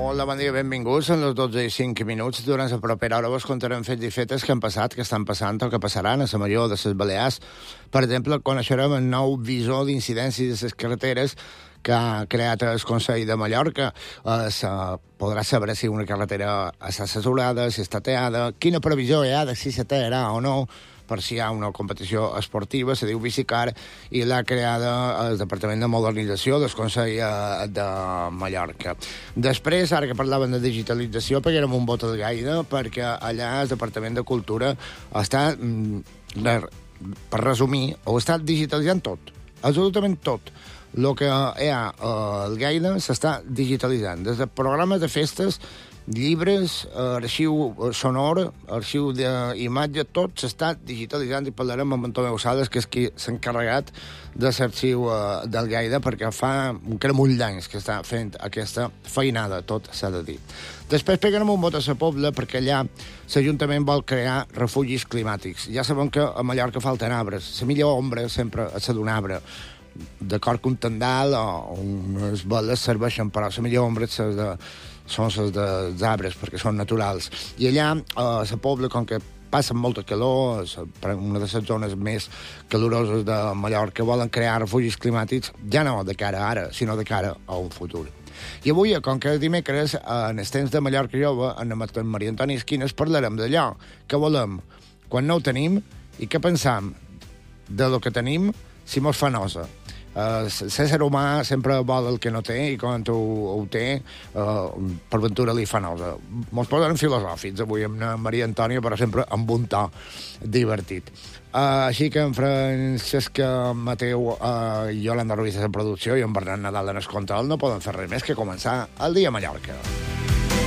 Hola, bon dia, benvinguts. Són les 12 i 5 minuts. Durant la propera hora vos contarem fets i fetes que han passat, que estan passant o que passaran a la Major de les Balears. Per exemple, coneixerem el nou visor d'incidències de les carreteres que ha creat el Consell de Mallorca. Podrà saber si una carretera està assessorada, si està teada, quina previsió hi ha de si se tearà o no, per si hi ha una competició esportiva, se diu Bicicar, i l'ha creada el Departament de Modernització del Consell de Mallorca. Després, ara que parlàvem de digitalització, pegarem un bot al gaire, perquè allà el Departament de Cultura està, per resumir, ho està digitalitzant tot, absolutament tot. El que hi ha al Gaire s'està digitalitzant, des de programes de festes, llibres, arxiu sonor, arxiu d'imatge, tot s'està digitalitzant, i parlarem amb Antonio Sales, que és qui s'ha encarregat de l'arxiu del Gaire, perquè fa encara molt d'anys que està fent aquesta feinada, tot s'ha de dir. Després pegarem un bot a la Pobla, perquè allà l'Ajuntament vol crear refugis climàtics. Ja sabem que a Mallorca falten arbres, la millor ombra sempre és d'un arbre, d'acord que un tendal o unes boles serveixen, però la millor ombra són les dels arbres, perquè són naturals. I allà, a la Pobla, com que passen molta calor, una de les zones més caloroses de Mallorca, volen crear refugis climàtics, ja no de cara a ara, sinó de cara a un futur. I avui, com que dimecres, en els temps de Mallorca Jove, en Maria Antònia Esquines, parlarem d'allò que volem quan no ho tenim i què pensam de lo que tenim si mos fa nosa. L'ésser humà sempre vol el que no té, i quan ho té, per ventura li fa nosa. Mos posen filosòfics avui amb Maria Antònia, però sempre amb un to divertit. Així que en Francesc Mateu i Yolanda Ruiz a la producció i en Bernat Nadal en el control no poden fer res més que començar el dia a Mallorca.